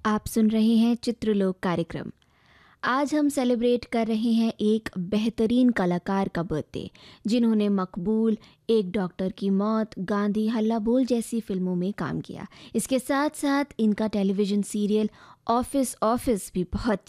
आप सुन रहे हैं चित्रलोक कार्यक्रम। आज हम सेलिब्रेट कर रहे हैं एक बेहतरीन कलाकार का बर्थडे, जिन्होंने मकबूल, एक डॉक्टर की मौत, गांधी, हल्ला बोल जैसी फिल्मों में काम किया। इसके साथ साथ इनका टेलीविज़न सीरियल ऑफिस ऑफिस भी बहुत